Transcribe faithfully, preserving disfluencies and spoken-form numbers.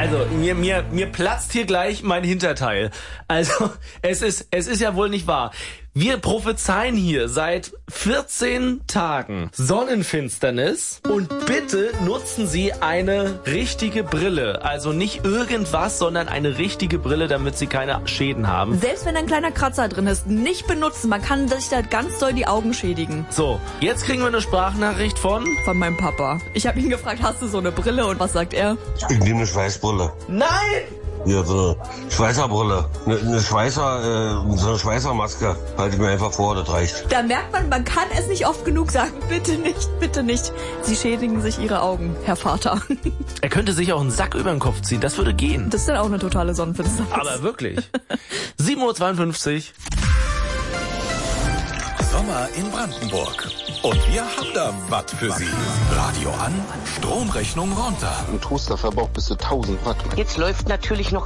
Also, mir, mir, mir platzt hier gleich mein Hinterteil. Also, es ist, es ist ja wohl nicht wahr. Wir prophezeien hier seit vierzehn Tagen Sonnenfinsternis und bitte nutzen Sie eine richtige Brille. Also nicht irgendwas, sondern eine richtige Brille, damit Sie keine Schäden haben. Selbst wenn ein kleiner Kratzer drin ist, nicht benutzen. Man kann sich da ganz doll die Augen schädigen. So, jetzt kriegen wir eine Sprachnachricht von... Von meinem Papa. Ich habe ihn gefragt, hast du so eine Brille? Und was sagt er? Ich nehme eine Schweißbrille. Nein! Ja, so eine Schweißerbrille. Eine, eine Schweißer, äh, so eine Schweißermaske. Halte ich mir einfach vor, das reicht. Da merkt man, man kann es nicht oft genug sagen. Bitte nicht, bitte nicht. Sie schädigen sich Ihre Augen, Herr Vater. Er könnte sich auch einen Sack über den Kopf ziehen, das würde gehen. Das ist dann auch eine totale Sonnenfinsternis. Aber wirklich. sieben Uhr zweiundfünfzig. Sommer in Brandenburg. Und wir haben da was für Sie. Radio an, Stromrechnung runter. Ein Toaster verbraucht bis zu tausend Watt. Jetzt läuft natürlich noch